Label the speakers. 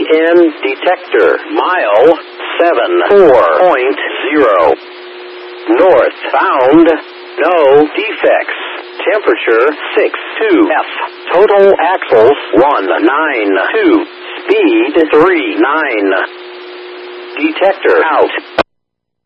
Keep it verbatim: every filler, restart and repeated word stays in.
Speaker 1: N detector. Mile seven four point zero. Northbound. No defects. Temperature six two F. Total axles one nine two. Speed three nine. Detector out.